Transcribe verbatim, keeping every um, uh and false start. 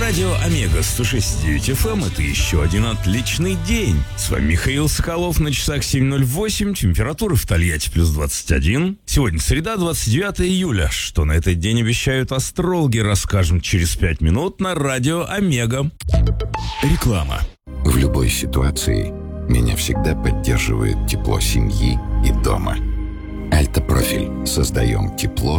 Радио Омега сто шесть и девять эф эм – это еще один отличный день. С вами Михаил Соколов, на часах семь ноль восемь, температура в Тольятти плюс двадцать один. Сегодня среда, двадцать девятое июля. Что на этот день обещают астрологи, расскажем через пять минут на Радио Омега. Реклама. В любой ситуации меня всегда поддерживает тепло семьи и дома. Альтапрофиль. Создаем тепло